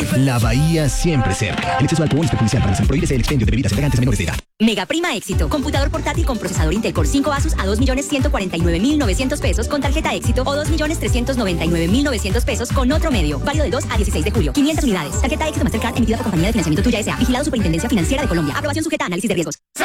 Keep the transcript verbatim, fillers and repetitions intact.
La Bahía siempre cerca. El exceso de alcohol es perjudicial para la salud. Prohíbese el expendio de bebidas elegantes menores de edad. Mega Prima Éxito. Computador portátil con procesador Intel Core cinco Asus a dos millones ciento cuarenta y nueve mil novecientos pesos con tarjeta Éxito o dos millones trescientos noventa y nueve mil novecientos pesos con otro medio. Válido del dos al dieciséis de julio. quinientas unidades. Tarjeta Éxito Mastercard emitida por compañía de financiamiento Tuya S A. Vigilado Superintendencia Financiera de Colombia. Aprobación sujeta a análisis de riesgos.